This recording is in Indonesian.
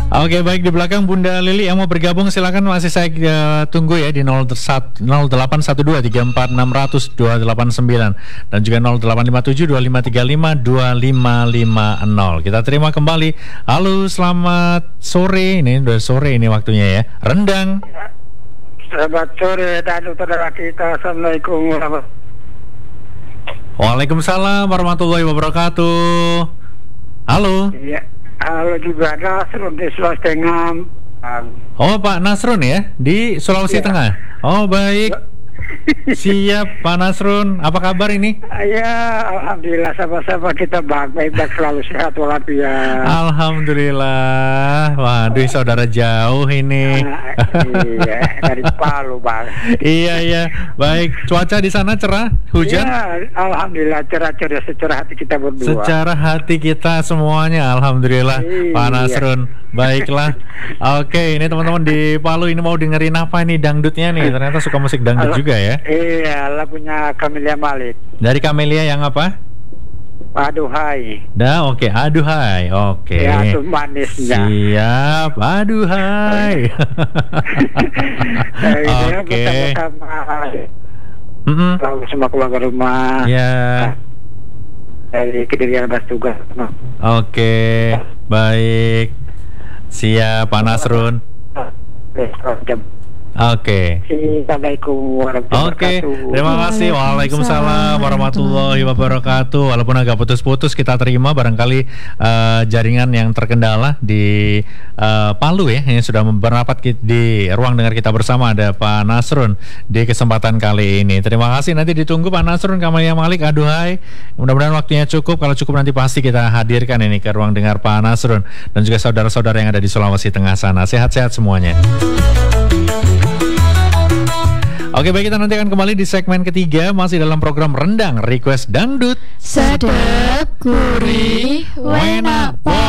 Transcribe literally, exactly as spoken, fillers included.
Oke, baik, di belakang Bunda Lili yang mau bergabung silakan, masih saya uh, tunggu ya di nol delapan satu dua tiga empat enam nol nol dua delapan sembilan dan juga nol delapan lima tujuh dua lima tiga lima dua lima lima nol. Kita terima kembali. Halo, selamat sore. Ini udah sore ini waktunya ya. Rendang. Selamat sore dan saudara kita. Assalamualaikum warahmatullahi wabarakatuh. Waalaikumsalam warahmatullahi wabarakatuh. Halo. Iya. Halo juga, Nasrun di Sulawesi Tengah. Oh, Pak Nasrun ya, di Sulawesi Ya. Tengah. Oh, baik. Siap, Pak Nasrun. Apa kabar ini? Ya, alhamdulillah sama-sama kita baik-baik selalu sehat walafiat. Alhamdulillah. Waduh, saudara jauh ini. Nah, iya, dari Palu, Bang. Iya, iya. Baik, cuaca di sana cerah? Hujan? Ya, alhamdulillah cerah-cerah secerah hati kita berdua. Secara hati kita semuanya, alhamdulillah. Iya. Pak Nasrun, baiklah. Oke, ini teman-teman di Palu ini mau dengerin apa nih dangdutnya nih? Ternyata suka musik dangdut juga ya. Iya, lagunya Camelia Malik. Dari Camelia yang apa? Aduhai. Dah, oke. Aduhai, oke. Ya, tuh manisnya. Siap, aduhai. Oke. Mm-mm. Lalu semua keluarga rumah. Ya. Dari Kedirian Bas tugas. Oke, baik. Siap, Pak Nasrun. Oke. Assalamualaikum warahmatullahi Oke, wabarakatuh. terima kasih. Waalaikumsalam warahmatullahi wabarakatuh. Walaupun agak putus-putus, kita terima barangkali uh, jaringan yang terkendala di uh, Palu ya, yang sudah merapat ki- di ruang dengar kita bersama ada Pak Nasrun di kesempatan kali ini. Terima kasih. Nanti ditunggu Pak Nasrun, Camelia Malik, aduhai. Mudah-mudahan waktunya cukup. Kalau cukup nanti pasti kita hadirkan ini ke ruang dengar Pak Nasrun dan juga saudara-saudara yang ada di Sulawesi Tengah sana. Sehat-sehat semuanya. Oke, baik, kita nanti akan kembali di segmen ketiga masih dalam program Rendang Request Dangdut. Sedep, gurih, enak,